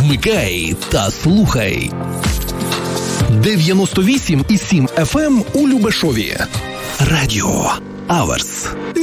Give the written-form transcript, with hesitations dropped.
Вмикай та слухай. 98,7 FM у Любешові. Радіо Аверс.